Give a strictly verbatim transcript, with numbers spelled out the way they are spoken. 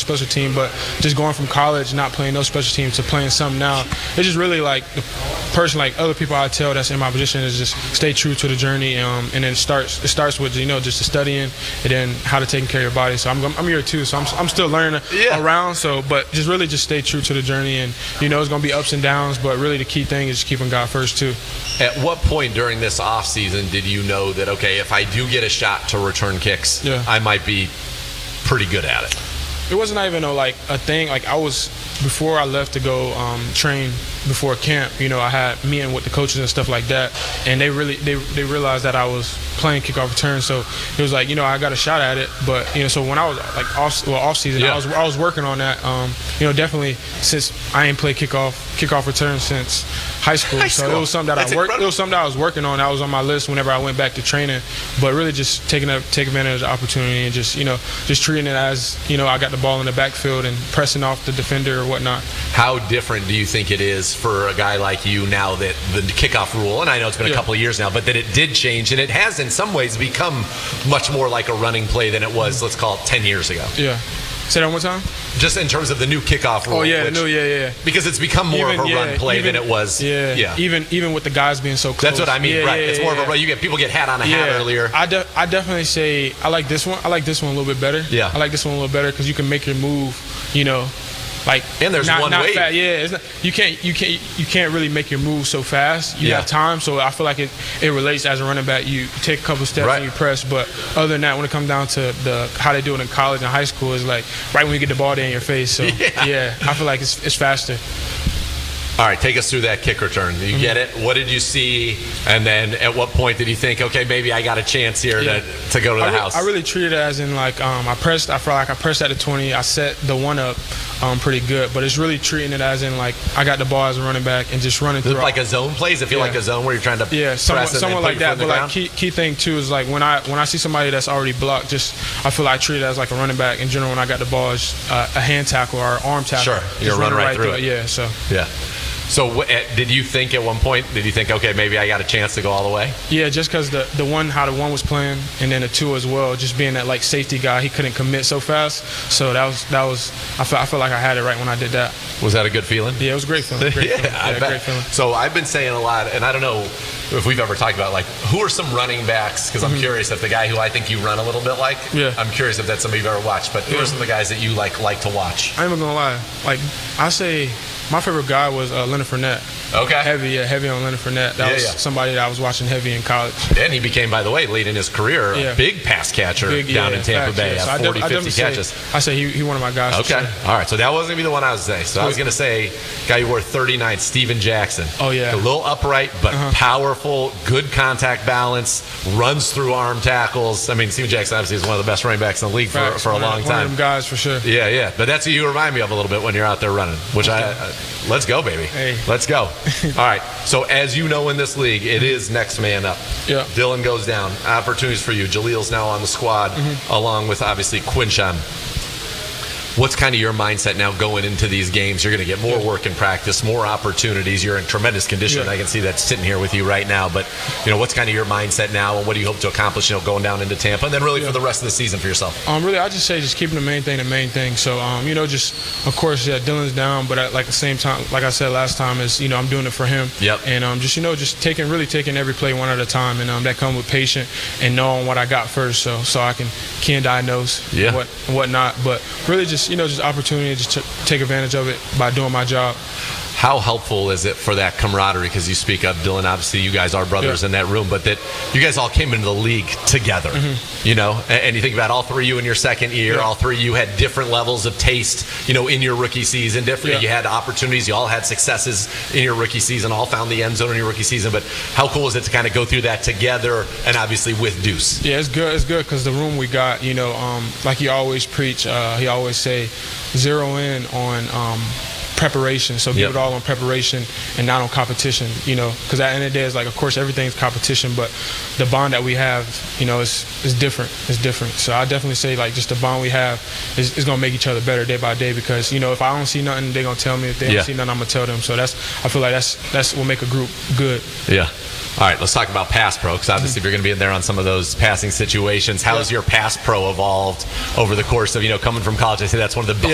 special team, but just going from college, not playing no special teams to playing some now, it's just really like the person, like other people I tell that's in my position is just stay true to the journey, um, and then it starts it starts with, you know, just the studying and then how to take care of your body. So I'm I'm here too, so I'm I'm still learning yeah. around. So, but just really just stay true to the journey, and you know it's gonna be ups and downs, but really the key thing is just keeping God first too. At what point during this off season did you know that, okay, if I do get a shot to return kicks, yeah. I might be pretty good at it? It wasn't even a, like a thing. Like I was, before I left to go um, train before camp, you know, I had meeting with the coaches and stuff like that, and they really they they realized that I was playing kickoff return. So it was like, you know, I got a shot at it, but you know, so when I was like off well off season, yeah. I was I was working on that. Um, you know, definitely since I ain't played kickoff kickoff return since high school, high so school. it was something that That's I worked. incredible. It was something that I was working on. That was on my list whenever I went back to training. But really, just taking up take advantage of the opportunity and just you know just treating it as, you know, I got the ball in the backfield and pressing off the defender or whatnot. How different do you think it is for a guy like you now that the kickoff rule, and I know it's been a yeah. couple of years now, but that it did change, and it has in some ways become much more like a running play than it was, let's call it, ten years ago? Yeah. Say that one more time? Just in terms of the new kickoff rule. Oh, yeah, which, the new, yeah, yeah. Because it's become more even, of a yeah, run play even, than it was. Yeah, yeah. Even even with the guys being so close. That's what I mean, yeah, right. Yeah, it's more yeah. of a run. You get people get hat on a yeah. hat earlier. I, de- I definitely say I like this one. I like this one a little bit better. Yeah. I like this one a little better because you can make your move, you know, like and there's not, one not way. Fast. Yeah, it's not, you can't you can't you can't really make your move so fast. You yeah. have time, so I feel like it, it relates as a running back. You take a couple steps right. and you press, but other than that, when it comes down to the how they do it in college and high school, is like right when you get the ball there in your face. So yeah, yeah I feel like it's it's faster. All right, take us through that kick return. You mm-hmm. get it? What did you see? And then at what point did you think, okay, maybe I got a chance here yeah. to, to go to the I re- house? I really treated it as in like um, I pressed. I felt like I pressed at the twenty. I set the one up um, pretty good, but it's really treating it as in like I got the ball as a running back and just running Does through. it like a zone play? Does it feel yeah. like a zone where you're trying to yeah, press somewhat, and somewhat then like put your that. foot in But the like ground? key key thing too is like when I when I see somebody that's already blocked, just I feel like I treat it as like a running back in general. When I got the ball, it's uh, a hand tackle or arm tackle. Sure, just you're running running right through it. it. Yeah, so yeah. So w- did you think at one point, did you think, okay, maybe I got a chance to go all the way? Yeah, just because the, the one, how the one was playing, and then the two as well, just being that like safety guy, he couldn't commit so fast. So that was, that was I felt, I felt like I had it right when I did that. Was that a good feeling? Yeah, it was a great feeling. Great yeah, feeling. I yeah bet. Great feeling. So I've been saying a lot, and I don't know if we've ever talked about, like, who are some running backs? Because I'm mm-hmm. curious if the guy who I think you run a little bit like, yeah. I'm curious if that's somebody you've ever watched. But who yeah. are some of the guys that you like like to watch? I ain't even gonna lie. Like I say, my favorite guy was uh, Leonard Fournette. Okay. Heavy, yeah, heavy on Leonard Fournette. That yeah, was yeah. somebody that I was watching heavy in college. And he became, by the way, late in his career, yeah. a big pass catcher big, down yeah, in Tampa facts, Bay. Yeah. So at forty, I fifty say, catches. I say he, he one of my guys. Okay. Sure. All right. So that wasn't going to be the one I was saying. So I was going to say, guy who wore thirty-nine, Steven Jackson. Oh, yeah. A little upright, but uh-huh. powerful, good contact balance, runs through arm tackles. I mean, Steven Jackson obviously is one of the best running backs in the league for, for a one long of, time. One of them guys for sure. Yeah, yeah. But that's who you remind me of a little bit when you're out there running, which okay. I, uh, let's go, baby. Hey. Let's go. All right. So as you know in this league, it is next man up. Yeah. Dylan goes down. Opportunities for you. Jalil's now on the squad, mm-hmm. along with obviously Quinshawn. What's kind of your mindset now going into these games? You're going to get more yeah. work in practice, more opportunities. You're in tremendous condition. Yeah. I can see that sitting here with you right now. But, you know, what's kind of your mindset now, and what do you hope to accomplish, you know, going down into Tampa, and then really yeah. for the rest of the season for yourself? Um, really, I just say just keeping the main thing the main thing. So, um, you know, just, of course, yeah, Dylan's down, but at like the same time, like I said last time, is, you know, I'm doing it for him. Yep. And um, just, you know, just taking, really taking every play one at a time. And um, that comes with patience and knowing what I got first, so so I can, can diagnose yeah. what whatnot. But really just, you know, just opportunity just to take advantage of it by doing my job. How helpful is it for that camaraderie? Because you speak of Dylan, obviously you guys are brothers yeah. in that room, but that you guys all came into the league together, mm-hmm. you know, and, and you think about all three of you in your second year, yeah. all three of you had different levels of taste, you know, in your rookie season, different, yeah. you had opportunities, you all had successes in your rookie season, all found the end zone in your rookie season, but how cool is it to kind of go through that together and obviously with Deuce? Yeah, it's good, it's good because the room we got, you know, um, like he always preach, uh, he always say, zero in on um, preparation. So give yep. it all on preparation and not on competition, you know, because at the end of the day, it's like, of course, everything's competition, but the bond that we have, you know, is is different. It's different. So I definitely say, like, just the bond we have is, is going to make each other better day by day because, you know, if I don't see nothing, they're going to tell me. If they yeah. don't see nothing, I'm going to tell them. So that's, I feel like that's that's what make a group good. Yeah. All right, let's talk about pass pro, because obviously if you're going to be in there on some of those passing situations, how has your pass pro evolved over the course of, you know, coming from college? I say that's one of the